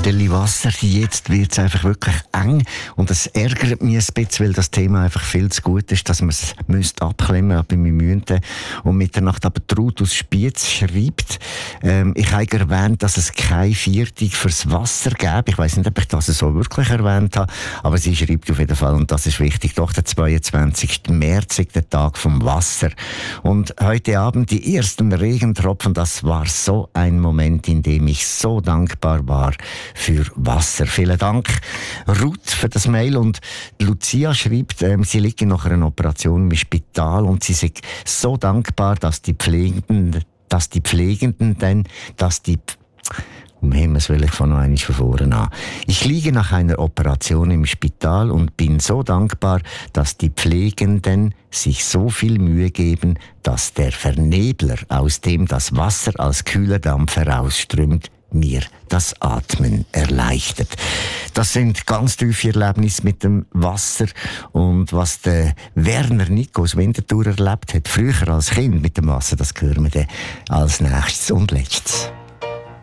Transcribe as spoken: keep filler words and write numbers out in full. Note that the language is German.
Literli Wasser. Jetzt wird es einfach wirklich eng. Und es ärgert mich ein bisschen, weil das Thema einfach viel zu gut ist, dass man es müsste abklemmen müsste. Aber wir müssen. Und Mitternacht aber Traut aus Spiez schreibt, ähm, ich habe erwähnt, dass es keine Viertig fürs Wasser gäbe. Ich weiss nicht, ob ich das so wirklich erwähnt habe, aber sie schreibt auf jeden Fall, und das ist wichtig, doch der zweiundzwanzigsten März ist der Tag vom Wasser. Und heute Abend die ersten Regentropfen, das war so ein Moment, in dem ich so dankbar war für Wasser. Vielen Dank, Ruth, für das Mail. Und Lucia schreibt, ähm, sie liegt nach einer Operation im Spital und sie ist so dankbar, dass die Pflegenden, dass die Pflegenden denn, dass die Um Himmels Willen, ich fange noch einmal von vorne an. Ich liege nach einer Operation im Spital und bin so dankbar, dass die Pflegenden sich so viel Mühe geben, dass der Vernebler, aus dem das Wasser als kühler Dampf herausströmt, mir das Atmen erleichtert. Das sind ganz tiefe Erlebnisse mit dem Wasser. Und was der Werner Nico aus Winterthur erlebt hat, früher als Kind mit dem Wasser, das hören wir dann als nächstes und letztes.